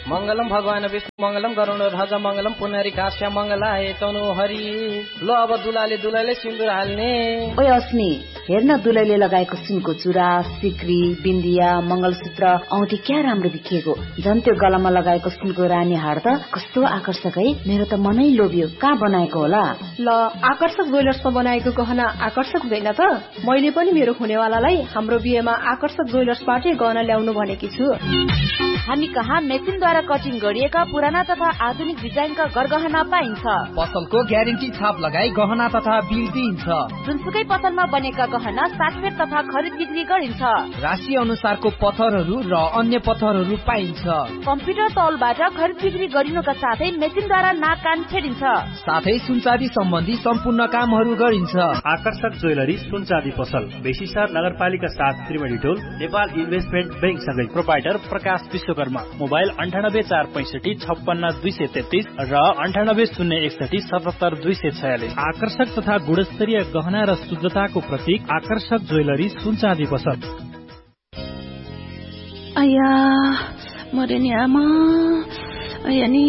मंगलम भगवान विष्णु मंगलम गरुडध्वज मंगलम पुनरिकास्य मंगलाय तनु हरि। ल अब दुलाले सिन्दुर हाल्ने। ओए अस्मी, हेर्न दुलैले लगाएको सुनको चुरा, सिक्री, बिन्दिया, मंगलसूत्र, औँठी क्या राम्रो देखिएको। झन् त्यो गलामा लगाएको सुनको रानी हार त कस्तो आकर्षक है। मेरो त मनै लोभियो। कहाँ बनाएको होला? ल, आकर्षक ज्वेलर्समा बनाएको गहना आकर्षक हुँदैन त? मैले पनि मेरो हुनेवालालाई हाम्रो बिहेमा आकर्षक ज्वेलर्सबाटै गहना ल्याउनु भनेकी छु। हामी कहाँ मेसिनद्वारा कटिङ गरिएका पुराना तथा आधुनिक डिजाइनका गरगहना पाइन्छ। पसलको ग्यारेन्टी छाप लगाई गहना तथा बिल दिइन्छ। जुनसुकै पसलमा बनेका गहना साटफेर तथा खरिद बिक्री गरिन्छ। राशि अनुसारको पत्थरहरू र अन्य पत्थरहरू पाइन्छ। कम्प्युटर तौलबाट खरिद बिक्री गरिनुका साथै मेसिनद्वारा नाक कान छेडिन्छ। साथै सुनचाँदी सम्बन्धी सम्पूर्ण कामहरू गरिन्छ। आकर्षक ज्वेलरी सुनचाँदी पसल बेसीसार नगरपालिका 7 त्रिवेणी टोल नेपाल इन्भेस्टमेन्ट बैंक सँगै। प्रोपाइटर प्रकाश विश्वकर्मा। मोबाइल 9845 56 233 र 9801 77 246। आकर्षक तथा गुणस्तरीय गहना र शुद्धताको प्रतीक आकर्षक ज्वेलरी सुनचाँदी पसल। आया मरे नि आमा, आया नि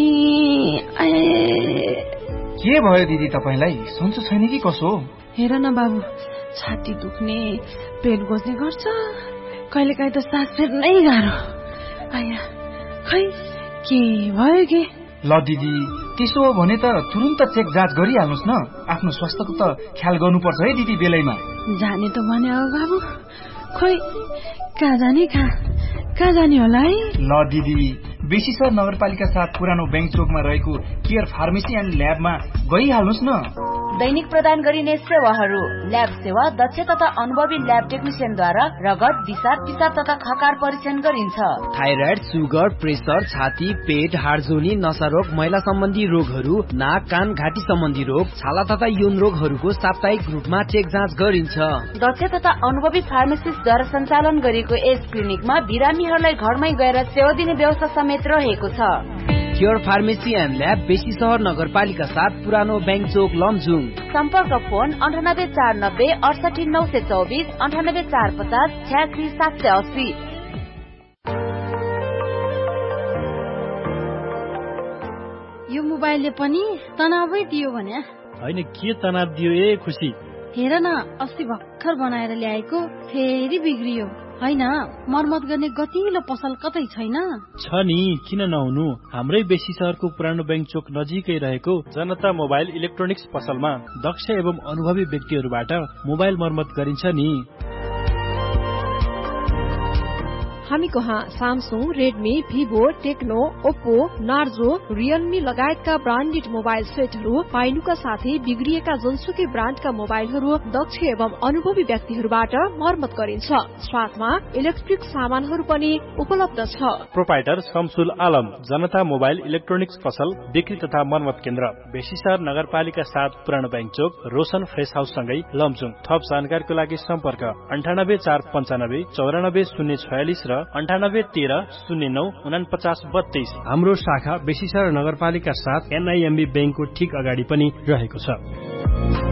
के भयो दिदी तपाईलाई? सन्चो छैन कि कसो? हेर न बाबु, छाती दुख्ने, पेट गोज्ने गर्छ, कहिलेकाहीँ त सास फेर्नै गाह्रो। आया खै के भयो के? ल दिदी, त्यसो हो भने त तुरुन्त चेक जाँच गरिहाल्नुहोस् न। आफ्नो स्वास्थ्यको त ख्याल गर्नुपर्छ है दिदी बेलैमा। जाने त भने हो बाबु, खोइ कहाँ जाने होला है? ल दिदी, बेसीसर नगरपालिका 7 पुरानो बैंक चोकमा रहेको केयर फार्मेसी एन्ड ल्याबमा गइहाल्नुहोस् न। दैनिक प्रदान गरिने सेवाहरू: ल्याब सेवा दक्ष तथा अनुभवी ल्याब टेक्निसियनद्वारा रगत, विषाद, पिसाब तथा खकार परीक्षण गरिन्छ। थाइराइड, सुगर, प्रेसर, छाती, पेट, हाडजोनी, नसारोग, महिला सम्बन्धी रोगहरू, नाक कान घाँटी सम्बन्धी रोग, छाला तथा यौन रोगहरूको साप्ताहिक रूपमा चेक जाँच गरिन्छ। दक्ष तथा अनुभवी फार्मासिस्टद्वारा सञ्चालन गरिएको यस क्लिनिकमा बिरामीहरूलाई घरमै गएर सेवा दिने व्यवस्था समेत रहेको छ। केयर फार्मेसी एन्ड ल्याब बेसी सहर नगरपालिका 7 पुरानो बैंक चोक लमजुङ। सम्पर्क फोन 98 490 68 924 98 450 86 780। यो मोबाइलले पनि तनावै दियो भने? होइन, के तनाव दियो ए खुसी? हेर न, अस्ति भर्खर बनाएर ल्याएको फेरि बिग्रियो। होइन, मर्मत गर्ने गतिलो पसल कतै छैन? छ नि, किन नहुनु? हाम्रै बेसी सहरको पुरानो बैंक चोक नजिकै रहेको जनता मोबाइल इलेक्ट्रोनिक्स पसलमा दक्ष एवं अनुभवी व्यक्तिहरूबाट मोबाइल मर्मत गरिन्छ नि। हामी कहाँ Samsung, Redmi, Vivo, Tecno, Oppo, Narzo, Realme लगायतका ब्रान्डेड मोबाइल सेटहरू पाइनुका साथै बिग्रिएका जुनसुकै ब्रान्डका मोबाइलहरू दक्ष एवं अनुभवी व्यक्तिहरूबाट मर्मत गरिन्छ। साथमा इलेक्ट्रिक सामानहरू पनि उपलब्ध छ। प्रोपाइटर शमसुल आलम, जनता मोबाइल इलेक्ट्रोनिक्स पसल बिक्री तथा मर्मत केन्द्र, बेसीसार नगरपालिका 7 पुरानो बैंक चोक, रोशन फ्रेस हाउस सँगै लमजुङ। थप जानकारीको लागि सम्पर्क 98 495 94 046 र 98 13 09 49 32। हाम्रो शाखा बेसीसार नगरपालिका 7 NIMB बैंकको ठीक अगाडि पनि रहेको छ।